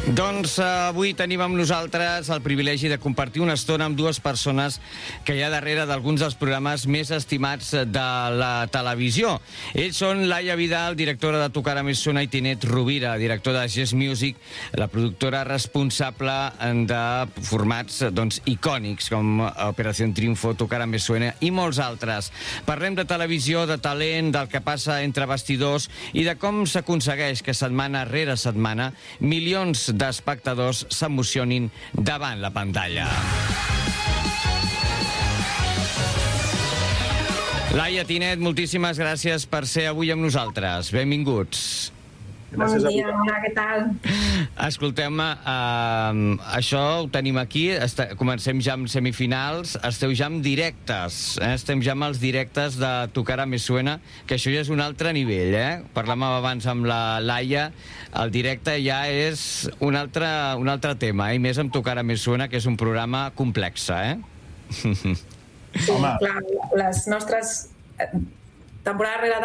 Doncs avui tenim amb nosaltres el privilegi de compartir una estona amb dues persones que hi ha darrere d'alguns dels programes més estimats de la televisió. Ells són Laia Vidal, directora de Tu cara me suena, i Tinet Rovira, director de Yes Music, la productora responsable de formats icònics com Operación Triunfo, Tu cara me suena i molts altres. Parlem de televisió, de talent, del que passa entre bastidors i de com s'aconsegueix que setmana rere setmana milions d'espectadors s'emocionin davant la pantalla. Laia, Tinet, moltíssimes gràcies per ser avui amb nosaltres. Benvinguts. Bon dia, hola, què tal? Escolteu-me, això ho tenim aquí, comencem ja amb semifinals, esteu ja amb directes, estem ja amb els directes de Tu cara me suena, que això ja és un altre nivell, Parlàvem abans amb la Laia, el directe ja és un altre tema, i més amb Tu cara me suena, que és un programa complex, Sí, clar, les nostres temporada rere